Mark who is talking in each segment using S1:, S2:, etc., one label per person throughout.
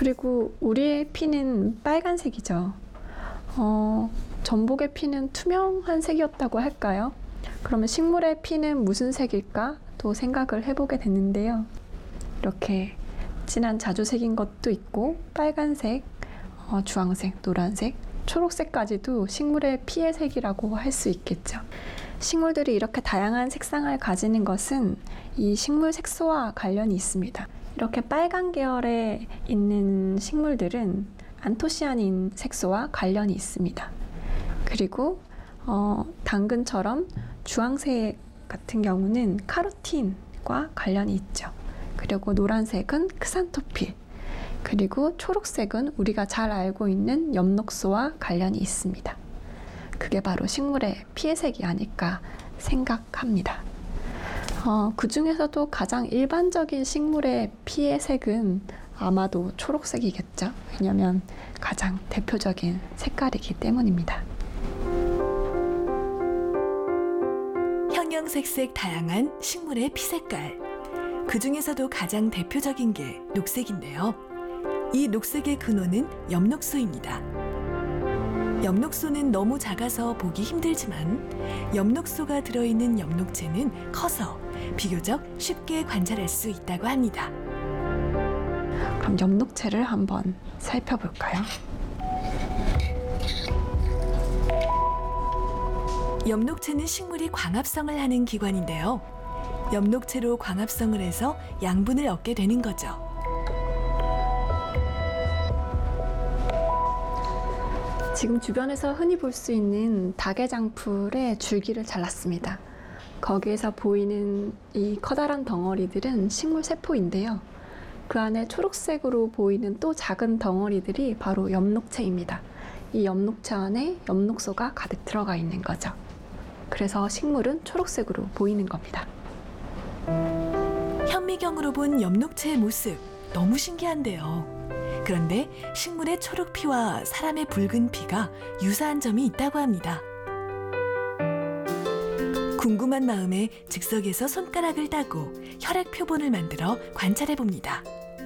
S1: 그리고 우리의 피는 빨간색이죠. 전복의 피는 투명한 색이었다고 할까요? 그러면 식물의 피는 무슨 색일까? 또 생각을 해보게 됐는데요. 이렇게 진한 자주색인 것도 있고 빨간색, 주황색, 노란색, 초록색까지도 식물의 피의 색이라고 할 수 있겠죠. 식물들이 이렇게 다양한 색상을 가지는 것은 이 식물 색소와 관련이 있습니다. 이렇게 빨간 계열에 있는 식물들은 안토시아닌 색소와 관련이 있습니다. 그리고 당근처럼 주황색 같은 경우는 카로틴과 관련이 있죠. 그리고 노란색은 크산토필, 그리고 초록색은 우리가 잘 알고 있는 엽록소와 관련이 있습니다. 그게 바로 식물의 피의 색이 아닐까 생각합니다. 그 중에서도 가장 일반적인 식물의 피의 색은 아마도 초록색이겠죠. 왜냐하면 가장 대표적인 색깔이기 때문입니다.
S2: 형형색색 다양한 식물의 피 색깔. 그 중에서도 가장 대표적인 게 녹색인데요. 이 녹색의 근원은 엽록소입니다. 엽록소는 너무 작아서 보기 힘들지만 엽록소가 들어있는 엽록체는 커서 비교적 쉽게 관찰할 수 있다고 합니다.
S1: 그럼 엽록체를 한번 살펴볼까요?
S2: 엽록체는 식물이 광합성을 하는 기관인데요. 엽록체로 광합성을 해서 양분을 얻게 되는 거죠.
S1: 지금 주변에서 흔히 볼 수 있는 다개장풀의 줄기를 잘랐습니다. 거기에서 보이는 이 커다란 덩어리들은 식물 세포인데요. 그 안에 초록색으로 보이는 또 작은 덩어리들이 바로 엽록체입니다. 이 엽록체 안에 엽록소가 가득 들어가 있는 거죠. 그래서 식물은 초록색으로 보이는 겁니다.
S2: 현미경으로 본 엽록체의 모습 너무 신기한데요. 그런데 식물의 초록피와 사람의 붉은 피가 유사한 점이 있다고 합니다. 궁금한 마음에 즉석에서 손가락을 따고 혈액 표본을 만들어 관찰해 봅니다.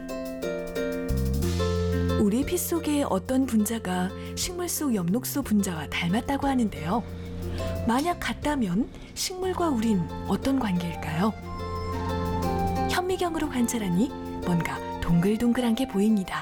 S2: 우리 피 속의 어떤 분자가 식물 속 엽록소 분자와 닮았다고 하는데요. 만약 같다면 식물과 우린 어떤 관계일까요? 현미경으로 관찰하니 뭔가 동글동글한 게 보입니다.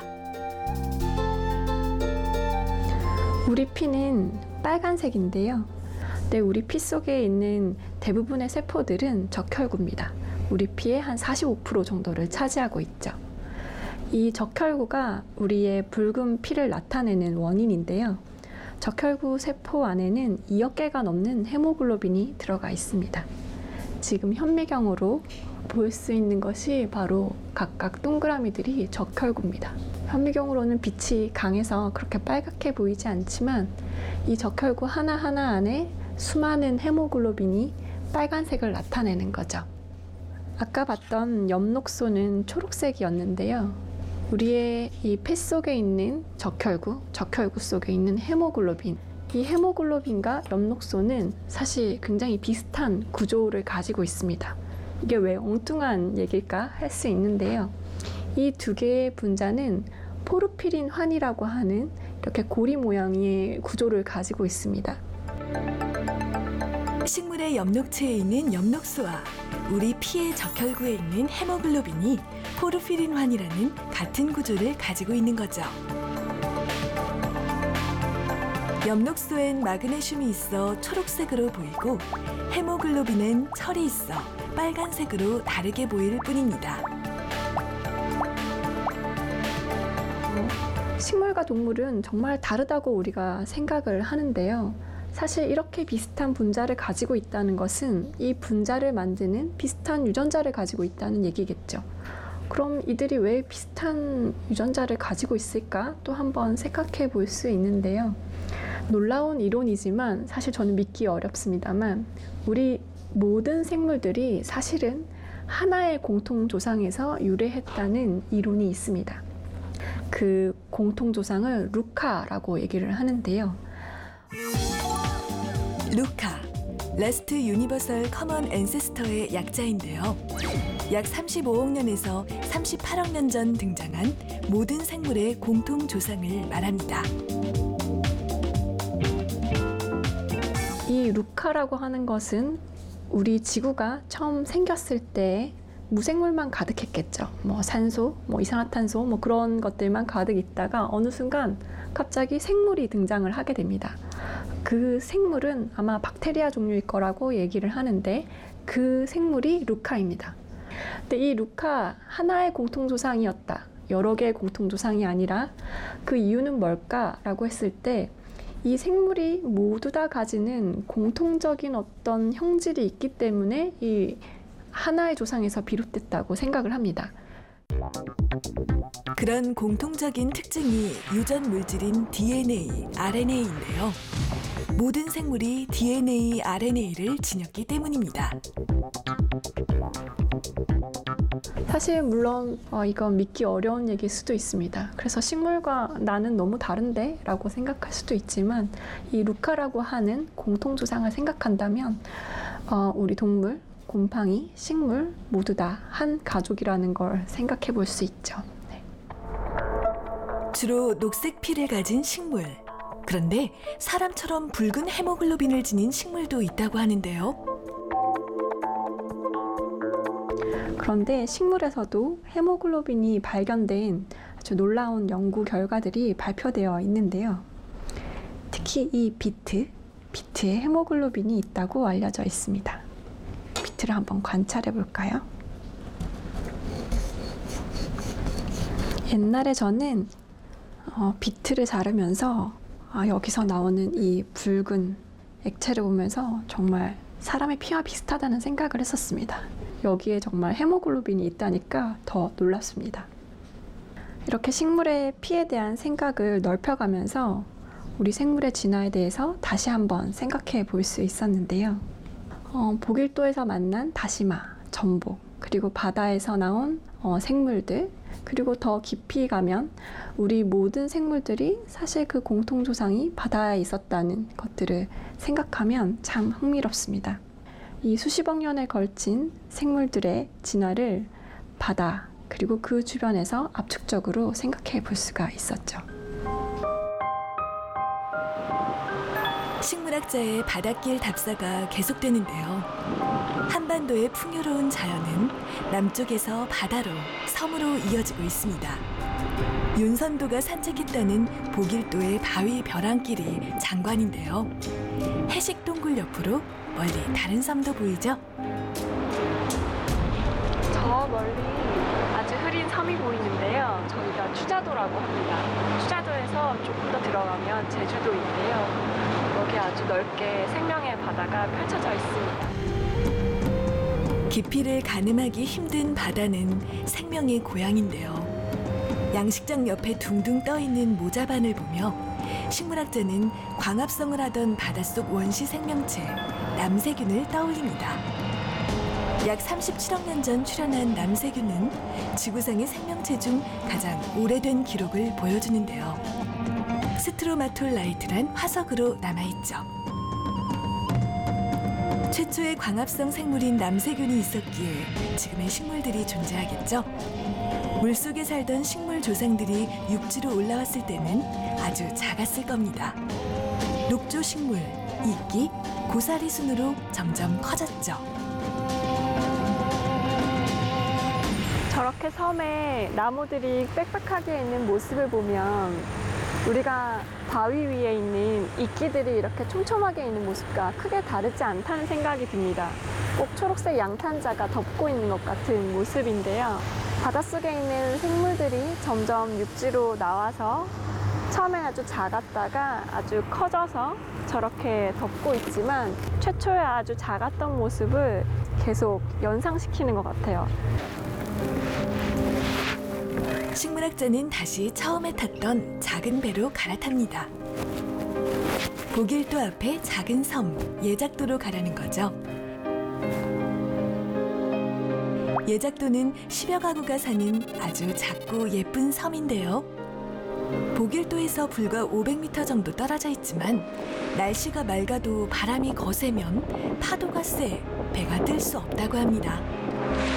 S1: 우리 피는 빨간색인데요. 네, 우리 피 속에 있는 대부분의 세포들은 적혈구입니다. 우리 피의 한 45% 정도를 차지하고 있죠. 이 적혈구가 우리의 붉은 피를 나타내는 원인인데요. 적혈구 세포 안에는 2억 개가 넘는 헤모글로빈이 들어가 있습니다. 지금 현미경으로 볼 수 있는 것이 바로 각각 동그라미들이 적혈구입니다. 현미경으로는 빛이 강해서 그렇게 빨갛게 보이지 않지만 이 적혈구 하나하나 안에 수많은 헤모글로빈이 빨간색을 나타내는 거죠. 아까 봤던 엽록소는 초록색이었는데요. 우리의 이 폐 속에 있는 적혈구 속에 있는 헤모글로빈, 이 헤모글로빈과 엽록소는 사실 굉장히 비슷한 구조를 가지고 있습니다. 이게 왜 엉뚱한 얘기일까 할 수 있는데요. 이 두 개의 분자는 포르피린 환이라고 하는 이렇게 고리 모양의 구조를 가지고 있습니다.
S2: 식물의 엽록체에 있는 엽록소와 우리 피의 적혈구에 있는 헤모글로빈이 포르피린 환이라는 같은 구조를 가지고 있는 거죠. 엽록소엔 마그네슘이 있어 초록색으로 보이고 헤모글로빈엔 철이 있어 빨간색으로 다르게 보일 뿐입니다.
S1: 식물과 동물은 정말 다르다고 우리가 생각을 하는데요. 사실 이렇게 비슷한 분자를 가지고 있다는 것은 이 분자를 만드는 비슷한 유전자를 가지고 있다는 얘기겠죠. 그럼 이들이 왜 비슷한 유전자를 가지고 있을까? 또 한번 생각해 볼 수 있는데요. 놀라운 이론이지만 사실 저는 믿기 어렵습니다만 우리 모든 생물들이 사실은 하나의 공통조상에서 유래했다는 이론이 있습니다. 그 공통조상을 루카라고 얘기를 하는데요.
S2: 루카, Last Universal Common Ancestor의 약자인데요. 약 35억 년에서 38억 년 전 등장한 모든 생물의 공통 조상을 말합니다.
S1: 이 루카라고 하는 것은 우리 지구가 처음 생겼을 때 무생물만 가득했겠죠. 산소, 이산화탄소, 그런 것들만 가득 있다가 어느 순간 갑자기 생물이 등장을 하게 됩니다. 그 생물은 아마 박테리아 종류일 거라고 얘기를 하는데 그 생물이 루카입니다. 근데 이 루카 하나의 공통조상이었다. 여러 개의 공통조상이 아니라 그 이유는 뭘까라고 했을 때 이 생물이 모두 다 가지는 공통적인 어떤 형질이 있기 때문에 이 하나의 조상에서 비롯됐다고 생각을 합니다.
S2: 그런 공통적인 특징이 유전 물질인 DNA, RNA인데요. 모든 생물이 DNA, RNA를 지녔기 때문입니다.
S1: 사실 물론 이건 믿기 어려운 얘기일 수도 있습니다. 그래서 식물과 나는 너무 다른데? 라고 생각할 수도 있지만 이 루카라고 하는 공통조상을 생각한다면 우리 동물, 곰팡이, 식물 모두 다 한 가족이라는 걸 생각해 볼 수 있죠. 네.
S2: 주로 녹색 피를 가진 식물. 그런데 사람처럼 붉은 헤모글로빈을 지닌 식물도 있다고 하는데요.
S1: 그런데 식물에서도 헤모글로빈이 발견된 아주 놀라운 연구 결과들이 발표되어 있는데요. 특히 이 비트에 헤모글로빈이 있다고 알려져 있습니다. 비트를 한번 관찰해 볼까요? 옛날에 저는 비트를 자르면서 여기서 나오는 이 붉은 액체를 보면서 정말 사람의 피와 비슷하다는 생각을 했었습니다. 여기에 정말 헤모글로빈이 있다니까 더 놀랐습니다. 이렇게 식물의 피에 대한 생각을 넓혀가면서 우리 생물의 진화에 대해서 다시 한번 생각해 볼 수 있었는데요. 보길도에서 만난 다시마, 전복, 그리고 바다에서 나온 생물들, 그리고 더 깊이 가면 우리 모든 생물들이 사실 그 공통조상이 바다에 있었다는 것들을 생각하면 참 흥미롭습니다. 이 수십억 년에 걸친 생물들의 진화를 바다 그리고 그 주변에서 압축적으로 생각해 볼 수가 있었죠.
S2: 식물학자의 바닷길 답사가 계속되는데요. 한반도의 풍요로운 자연은 남쪽에서 바다로, 섬으로 이어지고 있습니다. 윤선도가 산책했다는 보길도의 바위 벼랑길이 장관인데요. 해식동굴 옆으로 멀리 다른 섬도 보이죠?
S1: 저 멀리 아주 흐린 섬이 보이는데요. 저희가 추자도라고 합니다. 추자도에서 조금 더 들어가면 제주도인데요. 여기 아주 넓게 생명의 바다가 펼쳐져 있습니다.
S2: 깊이를 가늠하기 힘든 바다는 생명의 고향인데요. 양식장 옆에 둥둥 떠있는 모자반을 보며 식물학자는 광합성을 하던 바닷속 원시 생명체 남세균을 떠올립니다. 약 37억 년 전 출현한 남세균은 지구상의 생명체 중 가장 오래된 기록을 보여주는데요. 스트로마톨라이트란 화석으로 남아있죠. 최초의 광합성 생물인 남세균이 있었기에 지금의 식물들이 존재하겠죠. 물속에 살던 식물 조상들이 육지로 올라왔을 때는 아주 작았을 겁니다. 녹조 식물, 이끼, 고사리 순으로 점점 커졌죠.
S1: 저렇게 섬에 나무들이 빽빽하게 있는 모습을 보면 우리가 바위 위에 있는 이끼들이 이렇게 촘촘하게 있는 모습과 크게 다르지 않다는 생각이 듭니다. 꼭 초록색 양탄자가 덮고 있는 것 같은 모습인데요. 바닷속에 있는 생물들이 점점 육지로 나와서 처음엔 아주 작았다가 아주 커져서 저렇게 덮고 있지만 최초에 아주 작았던 모습을 계속 연상시키는 것 같아요.
S2: 식물학자는 다시 처음에 탔던 작은 배로 갈아탑니다. 보길도 앞에 작은 섬, 예작도로 가라는 거죠. 예작도는 10여 가구가 사는 아주 작고 예쁜 섬인데요. 보길도에서 불과 500m 정도 떨어져 있지만 날씨가 맑아도 바람이 거세면 파도가 세 배가 뜰 수 없다고 합니다.